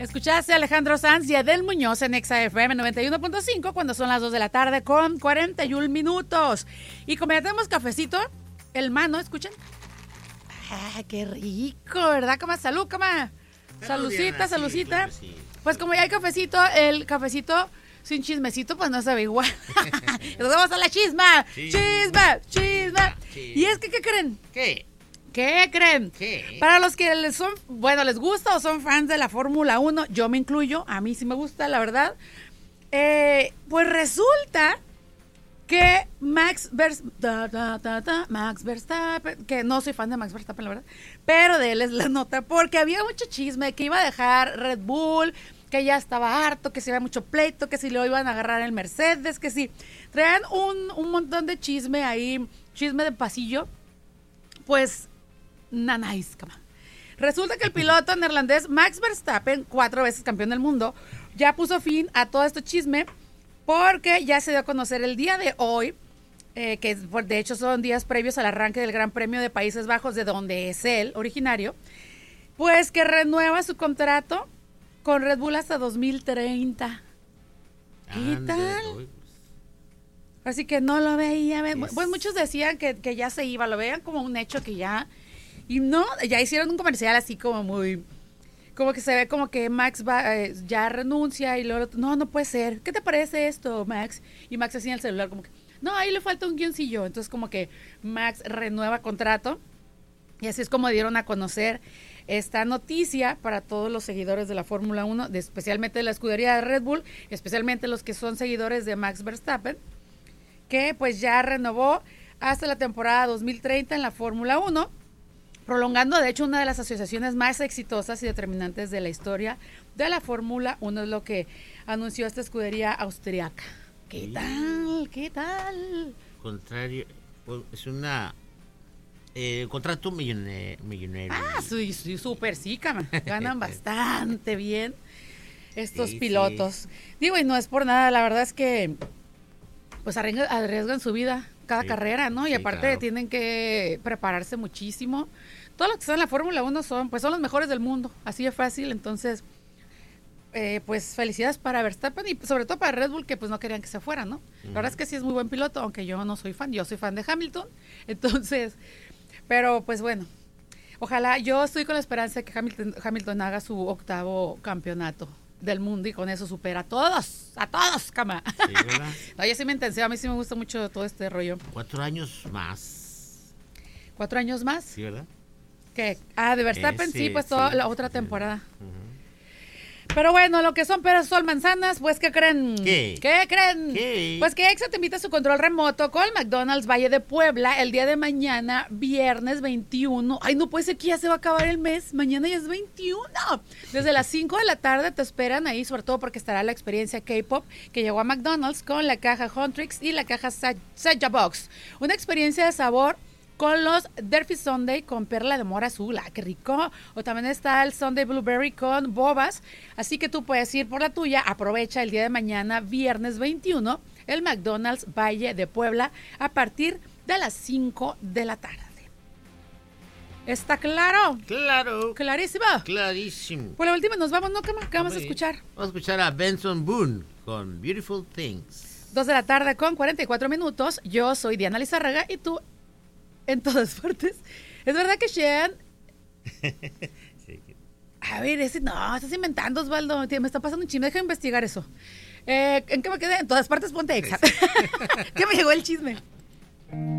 Escuchaste a Alejandro Sanz y Adel Muñoz en Exa FM 91.5 cuando son las 2 de la tarde con 41 minutos. Y como ya tenemos cafecito, el mano, ¿escuchan? ¡Ah, qué rico! ¿Verdad, cama? ¡Salud, cama! Salucita, salucita. Pues como ya hay cafecito, el cafecito sin chismecito, pues no sabe igual. Nos vamos a la chisma. Sí. Chisma. Sí. Y es que, ¿qué creen? ¿Qué creen? Para los que les gusta o son fans de la Fórmula 1, yo me incluyo, a mí sí me gusta, la verdad. Pues resulta que Max Verstappen, que no soy fan de Max Verstappen, la verdad, pero de él es la nota, porque había mucho chisme que iba a dejar Red Bull, que ya estaba harto, que se iba mucho pleito, que si lo iban a agarrar el Mercedes, que si traían un montón de chisme ahí, chisme de pasillo, pues nanáis, cama. Resulta que el piloto neerlandés Max Verstappen, 4 veces campeón del mundo, ya puso fin a todo este chisme porque ya se dio a conocer el día de hoy, que de hecho son días previos al arranque del Gran Premio de Países Bajos, de donde es él originario, pues que renueva su contrato con Red Bull hasta 2030. ¿Qué tal? Así que no lo veía. Pues muchos decían que ya se iba, lo veían como un hecho que ya... Y no, ya hicieron un comercial así como muy... Como que se ve como que Max ya renuncia y luego... No puede ser. ¿Qué te parece esto, Max? Y Max así en el celular como que... No, ahí le falta un guioncillo. Entonces como que Max renueva contrato. Y así es como dieron a conocer esta noticia para todos los seguidores de la Fórmula 1, especialmente de la escudería de Red Bull, especialmente los que son seguidores de Max Verstappen, que pues ya renovó hasta la temporada 2030 en la Fórmula 1, prolongando de hecho una de las asociaciones más exitosas y determinantes de la historia de la Fórmula 1, es lo que anunció esta escudería austriaca. ¿Qué tal? Contrario, es una... contrato millonario. Sí, súper sí, cama. Ganan bastante bien estos pilotos. Sí. Digo, y no es por nada, la verdad es que pues arriesgan su vida cada carrera, ¿no? Y aparte claro, tienen que prepararse muchísimo. Todos los que están en la Fórmula 1 son los mejores del mundo, así de fácil. Entonces, pues felicidades para Verstappen y sobre todo para Red Bull, que pues no querían que se fuera, ¿no? La verdad es que sí es muy buen piloto, aunque yo no soy fan, yo soy fan de Hamilton. Entonces... Pero pues bueno, ojalá, yo estoy con la esperanza de que Hamilton haga su 8º campeonato del mundo y con eso supera a todos, cama. Sí, ¿verdad? No, yo sí me intensé, a mí sí me gusta mucho todo este rollo. 4 años más. ¿4 años más? Sí, ¿verdad? ¿Qué? De Verstappen, sí, pues toda la otra temporada. Pero bueno, lo que son peras, sol, manzanas, pues ¿qué creen? ¿Qué creen? Pues que Exa te invita a su control remoto con McDonald's Valle de Puebla el día de mañana, viernes 21. Ay, no puede ser que ya se va a acabar el mes, mañana ya es 21. Desde las 5 de la tarde te esperan ahí, sobre todo porque estará la experiencia K-Pop que llegó a McDonald's con la caja Huntrix y la caja Saja Box. Una experiencia de sabor con los Durfee Sundae con perla de mora azul, qué rico. O también está el Sundae Blueberry con bobas. Así que tú puedes ir por la tuya. Aprovecha el día de mañana, viernes 21, el McDonald's Valle de Puebla a partir de las 5 de la tarde. ¿Está claro? Claro. ¿Clarísimo? Clarísimo. Pues la última nos vamos, ¿no? ¿Qué vamos a escuchar? Vamos a escuchar a Benson Boone con Beautiful Things. 2 de la tarde con 44 minutos. Yo soy Diana Lizárraga y tú... En todas partes. Es verdad que Sheehan... A ver, estás inventando, Osvaldo. Me está pasando un chisme, déjame investigar eso. ¿En qué me quedé? En todas partes ponte Exa. ¿Qué me llegó el chisme?